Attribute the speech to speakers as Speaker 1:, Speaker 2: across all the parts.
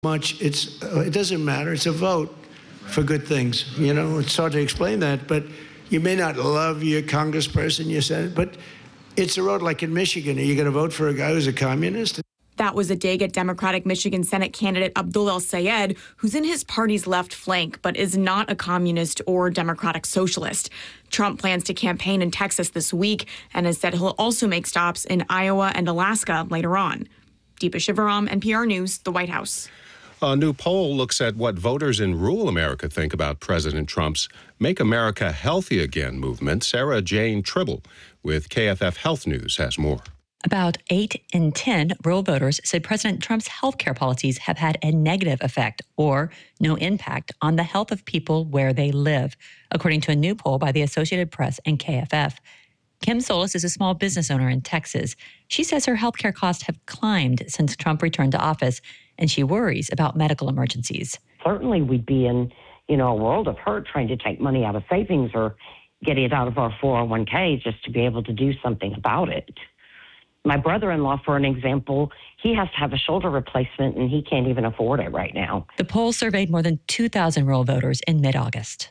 Speaker 1: much it doesn't matter. It's a vote for good things. You know, it's hard to explain that, but you may not love your congressperson, your senate, but it's a road like in Michigan. Are you going to vote for a guy who's a communist?
Speaker 2: That was a dig at Democratic Michigan Senate candidate Abdul El-Sayed, who's in his party's left flank, but is not a communist or democratic socialist. Trump plans to campaign in Texas this week and has said he'll also make stops in Iowa and Alaska later on. Deepa Shivaram, NPR News, the White House.
Speaker 3: A new poll looks at what voters in rural America think about President Trump's Make America Healthy Again movement. Sarah Jane Tribble with KFF Health News has more.
Speaker 4: About 8 in 10 rural voters said President Trump's health care policies have had a negative effect or no impact on the health of people where they live, according to a new poll by the Associated Press and KFF. Kim Solis is a small business owner in Texas. She says her health care costs have climbed since Trump returned to office, and she worries about medical emergencies.
Speaker 5: Certainly we'd be in, a world of hurt trying to take money out of savings or getting it out of our 401k just to be able to do something about it. My brother-in-law, for an example, he has to have a shoulder replacement, and he can't even afford it right now.
Speaker 4: The poll surveyed more than 2,000 rural voters in mid-August.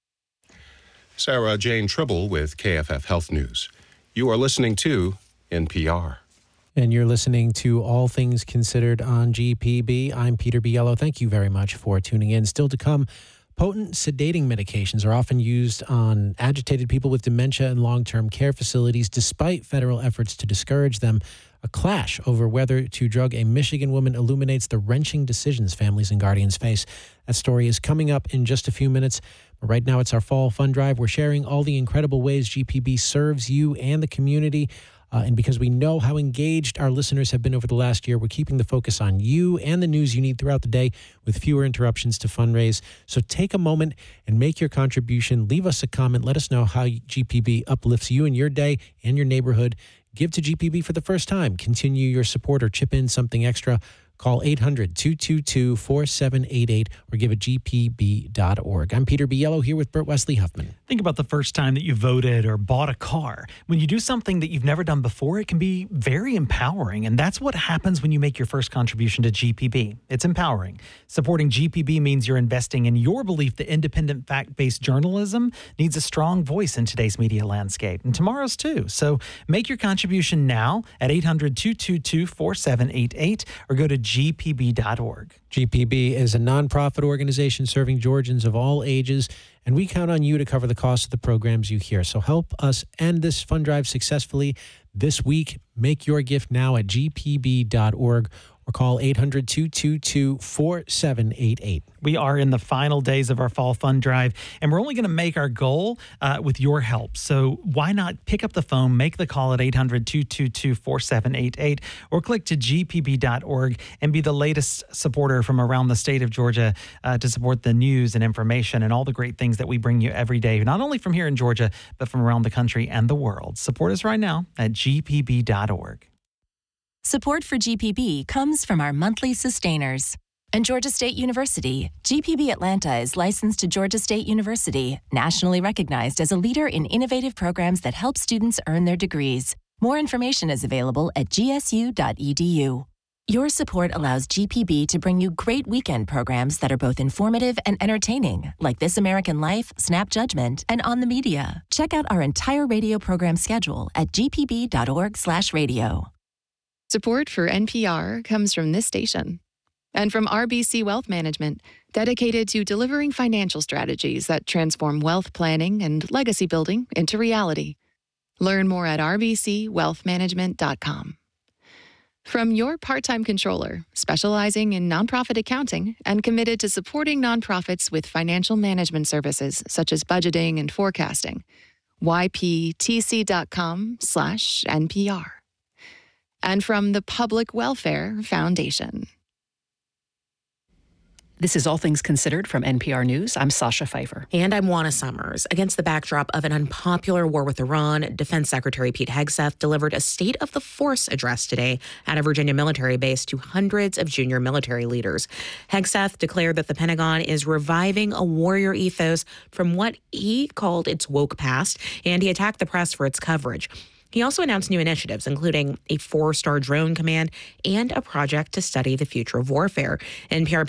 Speaker 3: Sarah Jane Tribble with KFF Health News. You are listening to NPR.
Speaker 6: And you're listening to All Things Considered on GPB. I'm Peter Biello. Thank you very much for tuning in. Still to come, potent sedating medications are often used on agitated people with dementia in long-term care facilities, despite federal efforts to discourage them. A clash over whether to drug a Michigan woman illuminates the wrenching decisions families and guardians face. That story is coming up in just a few minutes. But right now, it's our Fall Fund Drive. We're sharing all the incredible ways GPB serves you and the community. And because we know how engaged our listeners have been over the last year, we're keeping the focus on you and the news you need throughout the day with fewer interruptions to fundraise. So take a moment and make your contribution. Leave us a comment. Let us know how GPB uplifts you in your day and your neighborhood. Give to GPB for the first time. Continue your support or chip in something extra. Call 800-222-4788 or give at gpb.org. I'm Peter Biello here with Bert Wesley Huffman.
Speaker 7: Think about the first time that you voted or bought a car. When you do something that you've never done before, it can be very empowering. And that's what happens when you make your first contribution to GPB. It's empowering. Supporting GPB means you're investing in your belief that independent, fact-based journalism needs a strong voice in today's media landscape, and tomorrow's too. So make your contribution now at 800-222-4788 or go to gpb.org.
Speaker 6: GPB is a nonprofit organization serving Georgians of all ages, and we count on you to cover the cost of the programs you hear. So help us end this fund drive successfully this week. Make your gift now at gpb.org or call 800-222-4788.
Speaker 7: We are in the final days of our Fall Fund Drive, and we're only going to make our goal with your help. So why not pick up the phone, make the call at 800-222-4788, or click to gpb.org and be the latest supporter from around the state of Georgia to support the news and information and all the great things that we bring you every day, not only from here in Georgia, but from around the country and the world. Support us right now at gpb.org.
Speaker 8: Support for GPB comes from our monthly sustainers. And Georgia State University, GPB Atlanta is licensed to Georgia State University, nationally recognized as a leader in innovative programs that help students earn their degrees. More information is available at gsu.edu. Your support allows GPB to bring you great weekend programs that are both informative and entertaining, like This American Life, Snap Judgment, and On the Media. Check out our entire radio program schedule at gpb.org/radio.
Speaker 9: Support for NPR comes from this station and from RBC Wealth Management, dedicated to delivering financial strategies that transform wealth planning and legacy building into reality. Learn more at rbcwealthmanagement.com. From your part-time controller, specializing in nonprofit accounting and committed to supporting nonprofits with financial management services such as budgeting and forecasting, yptc.com/NPR. And from the Public Welfare Foundation.
Speaker 10: This is All Things Considered from NPR News. I'm Sasha Pfeiffer.
Speaker 2: And I'm Juana Summers. Against the backdrop of an unpopular war with Iran, Defense Secretary Pete Hegseth delivered a State of the Force address today at a Virginia military base to hundreds of junior military leaders. Hegseth declared that the Pentagon is reviving a warrior ethos from what he called its woke past, and he attacked the press for its coverage.
Speaker 11: He also announced new initiatives, including a 4-star drone command and a project to study the future of warfare. NPR